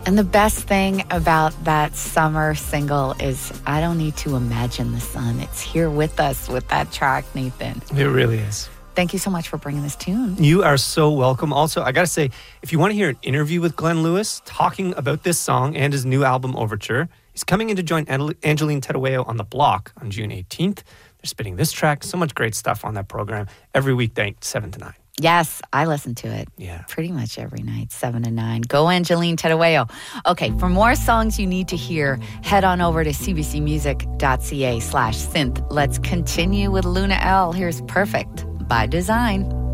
And the best thing about that summer single is I don't need to imagine the sun. It's here with us with that track, Nathan. It really is. Thank you so much for bringing this tune. You are so welcome. Also, I got to say, if you want to hear an interview with Glenn Lewis talking about this song and his new album, Overture, he's coming in to join Angeline Tedaweo on The Block on June 18th. They're spinning this track. So much great stuff on that program every weekday, 7 to 9. Yes, I listen to it. Yeah. Pretty much every night, 7 to 9. Go Angeline Tedaweo. Okay, for more songs you need to hear, head on over to cbcmusic.ca/synth. Let's continue with Luna L. Here's Perfect by Design.